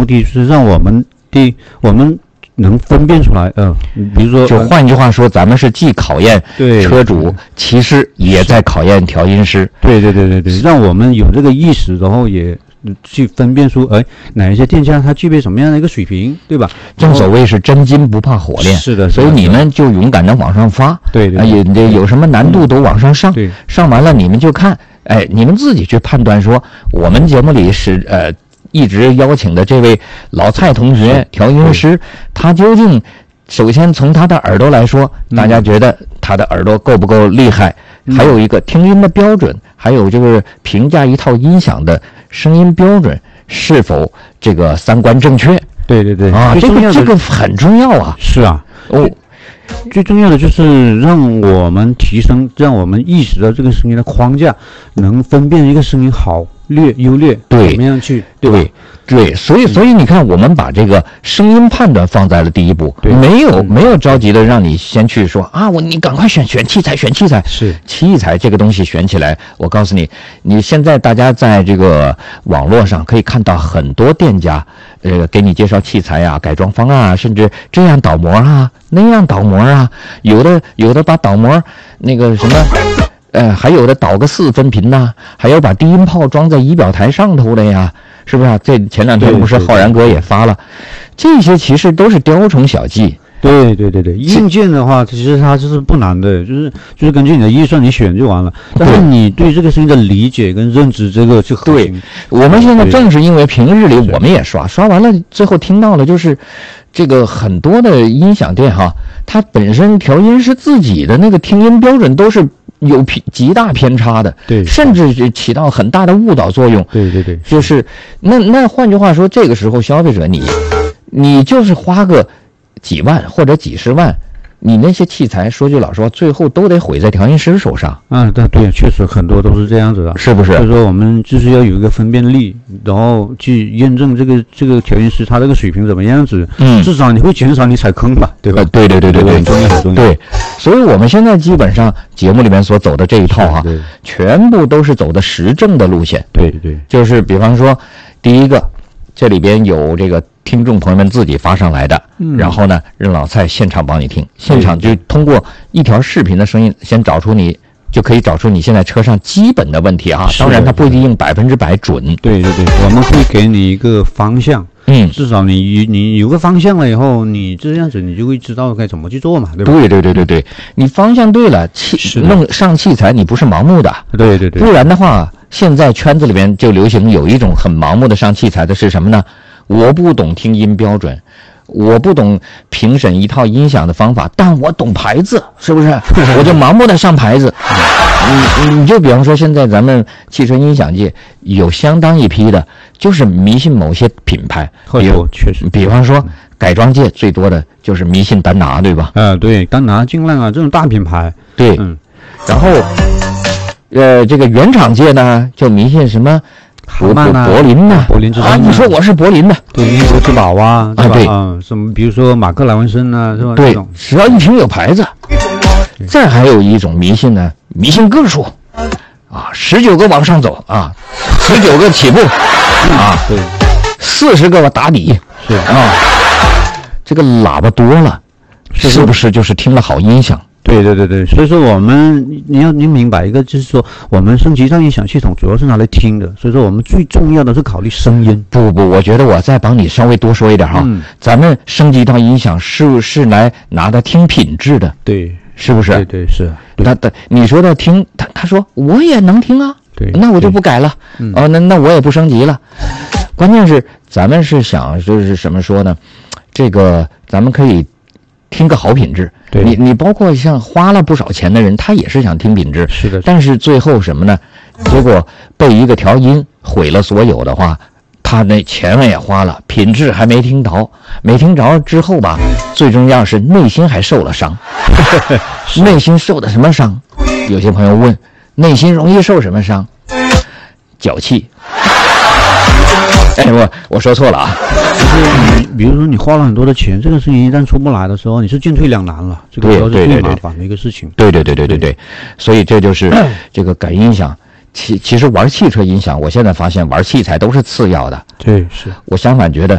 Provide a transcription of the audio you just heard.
目的是让我们能分辨出来，比如说， 就换句话说，咱们是既考验车主，其实也在考验调音师。 对，让我们有这个意识，然后也去分辨出，哪一些店家它具备什么样的一个水平，对吧？ 正所谓是真金不怕火炼， 是的。 所以你们就勇敢的往上发， 对， 也有什么难度都往上上，上完了你们就看，你们自己去判断说，我们节目里是一直邀请的这位老蔡同学调音师，他究竟首先从他的耳朵来说，大家觉得他的耳朵够不够厉害？还有一个听音的标准，还有这个评价一套音响的声音标准是否这个三观正确？ 对啊，这个很重要啊。 是啊，最重要的就是让我们提升，让我们意识到这个声音的框架，能分辨一个声音好劣优劣， 对， 怎么样去，对吧？ 对，所以你看，我们把这个声音判断放在了第一步，没有着急的让你先去说啊，你赶快选器材， 是器材这个东西选起来，我告诉你，你现在大家在这个网络上可以看到很多店家，给你介绍器材啊、改装方案啊，甚至这样倒模啊、那样倒模啊，有的把倒模那个什么。还有的导个4分频呐，还有把低音炮装在仪表台上头的呀，是不是啊？这前两天不是浩然哥也发了，这些其实都是雕虫小技。 对，硬件的话，其实它就是不难的，就是根据你的预算你选就完了。但是你对这个声音的理解跟认知，这个就核心。 对，我们现在正是因为平日里我们也刷完了，最后听到了就是这个很多的音响店哈，它本身调音师自己的那个听音标准都是有极大偏差的， 对， 甚至起到很大的误导作用。 对， 就是那换句话说，这个时候消费者你就是花个几万或者几十万，你那些器材说句老实话，最后都得毁在调音师手上。 对，确实很多都是这样子的， 是不是？ 所以说我们就是要有一个分辨力，然后去验证这个调音师他这个水平怎么样子。至少你会减少你踩坑吧，对吧？ 对， 很重要。 对，所以我们现在基本上节目里面所走的这一套啊，全部都是走的实证的路线。 对， 就是比方说，第一个，这里边有这个听众朋友们自己发上来的，然后呢，让老蔡现场帮你听，现场就通过一条视频的声音，先就可以找出你现在车上基本的问题啊。当然，它不一定100%准。 对，我们会给你一个方向。至少你有个方向了以后，你这样子你就会知道该怎么去做嘛，对吧？ 对，你方向对了，弄上器材你不是盲目的。 对， 不然的话，现在圈子里面就流行有一种很盲目的上器材的是什么呢？我不懂听音标准，我不懂评审一套音响的方法，但我懂牌子，是不是？我就盲目的上牌子。你就比方说，现在咱们汽车音响界有相当一批的，就是迷信某些品牌， 确实， 比方说改装界最多的就是迷信丹拿，对吧？ 对，丹拿、劲浪啊这种大品牌， 对，然后这个原厂界呢就迷信什么柏林呐， 柏林之啊，你说我是柏林的， 对，英国之宝啊， 对什么比如说马克莱文森啊，是吧？ 对，只要一听有牌子。再还有一种迷信呢，迷信个数啊，19个往上走啊，19个起步啊， 对 ，40个打底是啊，这个喇叭多了，是不是就是听了好音响？ 对，所以说你明白一个，就是说我们升级上音响系统主要是拿来听的，所以说我们最重要的是考虑声音。 不，我觉得我再帮你稍微多说一点哈，咱们升级到音响是来拿它听品质的， 对， 是不是？ 对，是。 你说的听，他说我也能听啊， 对， 那我就不改了，那我也不升级了。关键是咱们是想就是什么说呢？这个咱们可以听个好品质。你包括像花了不少钱的人，他也是想听品质， 是的。 但是最后什么呢？结果被一个调音毁了所有的话，他那钱也花了，品质还没听着之后吧，最重要是内心还受了伤。内心受的什么伤？有些朋友问，内心容易受什么伤？脚气。我说错了啊！ 就是比如说你花了很多的钱，这个声音一旦出不来的时候，你是进退两难了，这个时候是最麻烦的一个事情。 对，所以这就是这个改音响。其实玩汽车音响，我现在发现玩器材都是次要的。 对，是我相反觉得